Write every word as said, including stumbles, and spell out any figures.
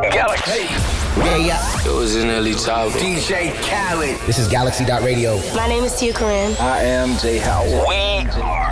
Galaxy. Yeah, yeah. It was in Ellie Top. D J Khaled. This is Galaxy dot radio. My name is Tia Corinne. I am Jay Howard. We are